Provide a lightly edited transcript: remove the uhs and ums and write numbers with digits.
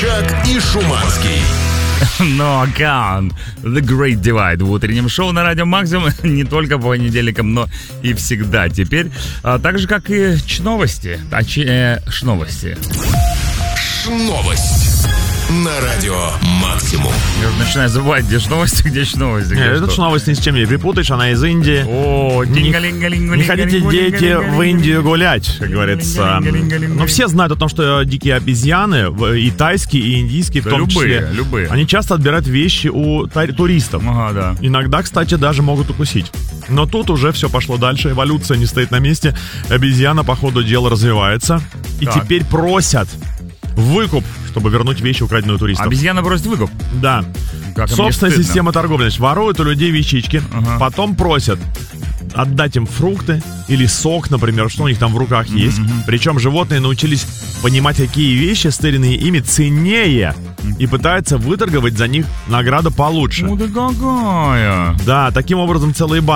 Собчак и Шуманский. No Account. The Great Divide в утреннем шоу на Радио Максимум. Не только по понедельникам, но и всегда теперь. Так же, как и чновости. Шновости. Шновость. На Радио Максимум. Я уже начинаю забывать, где шновости, где шновости. Эту шновость ни с чем не перепутаешь, она из Индии. О, не хотите, дети, в Индию гулять, как говорится. Но все знают о том, что дикие обезьяны, и тайские, и индийские в том числе, любые. Они часто отбирают вещи у туристов. Ага, да. Иногда, кстати, даже могут укусить. Но тут уже все пошло дальше, эволюция не стоит на месте. Обезьяна по ходу дела развивается. И Так. теперь просят выкуп, чтобы вернуть вещи, украденные у туристов. Обезьяна просит выкуп. Да. Как им Собственная не стыдно. система торговли. Значит, воруют у людей вещички, потом просят отдать им фрукты или сок, например, что у них там в руках есть. Причем животные научились понимать, какие вещи, стыренные ими, ценнее, и пытаются выторговать за них награду получше. Ну да какая? Да, таким образом целые